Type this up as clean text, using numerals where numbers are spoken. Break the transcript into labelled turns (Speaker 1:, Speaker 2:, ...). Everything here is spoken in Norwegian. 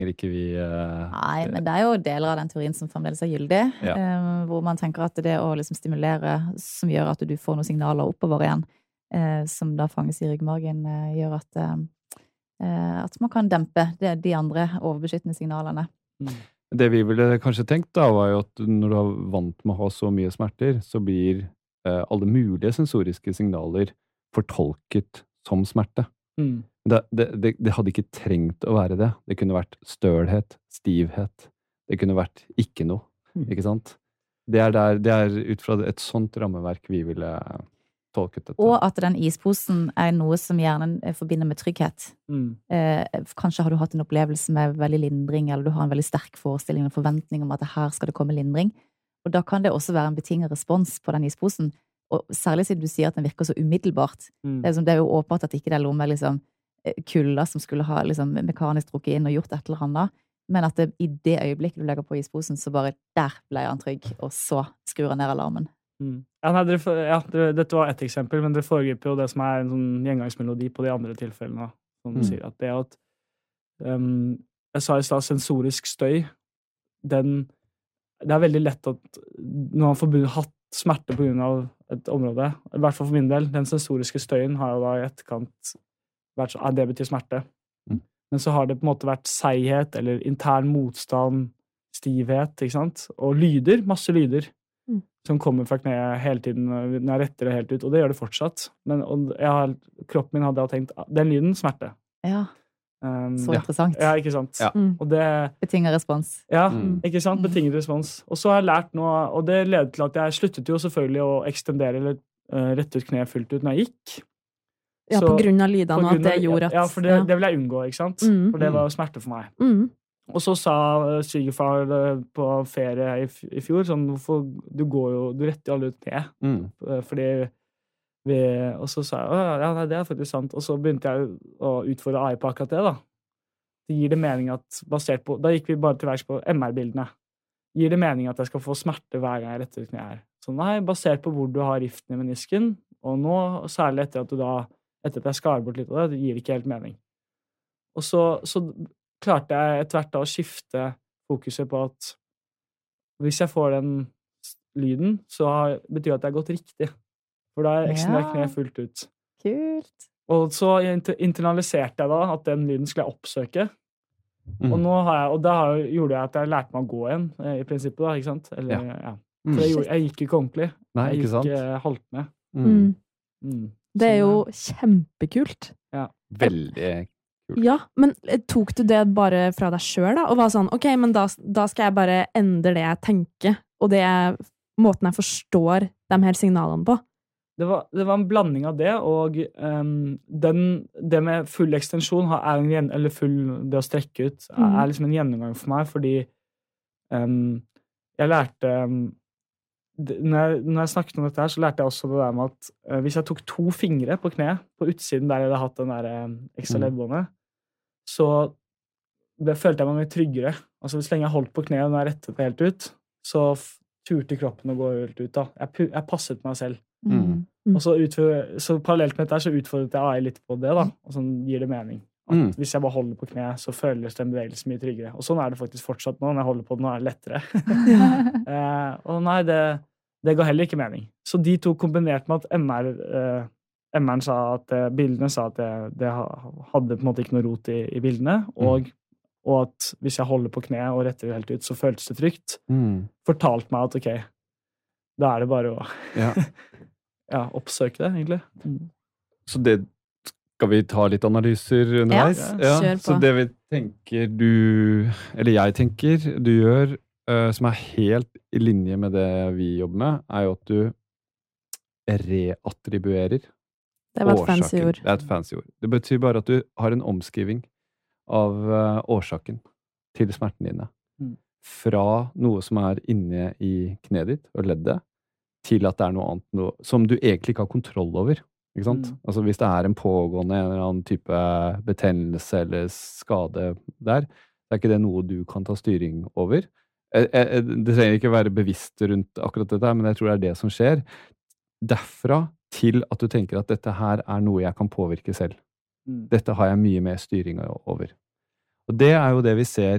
Speaker 1: ikke vi...
Speaker 2: Nei, men det jo deler av den teorien som fremdeles gyldig, hvor man tenker at det å liksom stimulere, som gjør at du får noen signaler oppover igjen, som da fanges i ryggmargen, gjør at man kan dempe de andre overbeskyttende signalene.
Speaker 1: Det vi ville kanskje tenkt da, var jo at når du er vant med å ha så mye smerter, så blir alle mulige sensoriske signaler fortolket som smerte. Det hadde ikke trengt å være det. Det kunne vært stølhet, stivhet. Det kunne vært ikke noe, ikke sant? Det ut fra et sånt rammeverk vi ville tolket dette.
Speaker 2: Og at den isposen noe som hjernen forbinder med trygghet. Kanskje har du hatt en opplevelse med veldig lindring, eller du har en veldig sterk forestilling og forventning om at her skal det komme lindring. Og da kan det også være en betinget respons på den isposen. Og særlig siden du sier at den virker så umiddelbart. Det jo åpenbart at ikke det noe med liksom kulda som skulle ha liksom mekanisk drukket inn og gjort et eller annet, men at i det øyeblikket du legger på isposen, så bare der ble han trygg, og så skrur han ned alarmen.
Speaker 3: Dette var et eksempel, men det foregriper jo det som en sånn gjengangsmelodi på de andre tilfellene, som du sier, at det at jeg sa i stedet sensorisk støy, det veldig lett at når man får hatt smerte på grunn av et område, i hvert fall for min del, den sensoriske støyen har jo da i etterkant vært sånn, det betyr smerte. Men så har det på en måte vært seighet, eller intern motstand, stivhet, ikke sant? Og lyder, masse lyder, som kommer fra kneet hele tiden, når jeg retter det helt ut, og det gjør det fortsatt. Men kroppen min hadde tenkt, den lyden smerte.
Speaker 2: Ja, så interessant.
Speaker 3: Ja, ikke sant? Ja. Og det...
Speaker 2: Betinget respons.
Speaker 3: Ja, ikke sant? Betinget respons. Og så har jeg lært nå, og det ledet til at jeg sluttet jo selvfølgelig å ekstendere eller rette ut kneet fullt ut når jeg gikk.
Speaker 4: Ja, på grunn av lydene, og at det gjorde at...
Speaker 3: Ja, for det vil jeg unngå, ikke sant? For det var smerte for meg. Og så sa svigerfar på ferie i fjor, sånn, du retter jo alle ut kneet. Fordi og så sa jeg, det faktisk sant. Og så begynte jeg å utfordre AI på akkurat det, da. Det gir det mening at, basert på, da gikk vi bare til verks på MR-bildene. Gir det mening at jeg skal få smerte hver gang jeg retter ut kneet her? Så nei, basert på hvor du har riften i menisken, og nå, særlig etter at jeg skar bort litt av det gir ikke helt mening. Og så klarte jeg etter hvert da å skifte fokuset på at hvis jeg får den lyden, så betyr det at det har gått riktig. For da ekstendert kneet fullt ut.
Speaker 2: Kult.
Speaker 3: Og så internaliserte jeg da at den lyden skulle jeg oppsøke. Og da gjorde jeg at jeg lærte meg å gå igjen, i prinsippet da, ikke sant? Eller, For jeg gikk ikke ordentlig.
Speaker 1: Nei, ikke sant?
Speaker 3: Jeg gikk haltende.
Speaker 4: Det jo kjempekult.
Speaker 3: Ja.
Speaker 1: Veldig kult.
Speaker 4: Ja, men tok du det bare fra deg selv da? Og var sånn, ok, men da skal jeg bare endre det jeg tenker, og måten jeg forstår de her signalene på.
Speaker 3: Det var en blanding av det, og det med full ekstensjon det å strekke ut, liksom en gjennomgang for meg, fordi jeg lærte når jeg snakket om dette her, så lærte jeg også det der med at hvis jeg tok 2 fingre på kneet, på utsiden der jeg hadde hatt den der ekstra leddbåndet, så følte jeg meg mye tryggere. Altså hvis lenge jeg holdt på kneet når jeg rettet det helt ut, så turte kroppen å gå helt ut da. Jeg passet meg selv. Og så parallelt med dette her, så utfordret jeg AI litt på det da, og sånn gir det mening. At hvis jeg bare holder på kneet, så føles den bevegelsen mye tryggere. Og sånn det faktisk fortsatt nå, når jeg holder på den, nå det lettere. Og nei, det ga heller ikke mening. Så de 2 kombinert med at MR-en sa at bildene sa at det hadde på en måte ikke noe rot i bildene, og at hvis jeg holder på kneet og retter det helt ut, så føltes det trygt. Fortalt meg at ok, da det bare å oppsøke det, egentlig.
Speaker 1: Så det skal vi ta litt analyser underveis?
Speaker 2: Ja, kjør på.
Speaker 1: Så det vi tenker eller jeg tenker du gjør, som helt i linje med det vi jobber med, jo at du reattribuerer
Speaker 4: det var et fancy ord.
Speaker 1: Det et fancy ord. Det betyr bare at du har en omskriving av årsaken til smerten dine. Fra noe som inne i kneet ditt og leddet, til at det noe annet, som du egentlig ikke har kontroll over. Ikke sant? Altså hvis det en pågående en eller annen type betennelse eller skade der, det ikke det noe du kan ta styring over. Det trenger ikke være bevisst rundt akkurat dette, men jeg tror det det som skjer. Derfra til at du tenker at dette her noe jeg kan påvirke selv. Dette har jeg mye mer styring over. Og Og det er jo det vi ser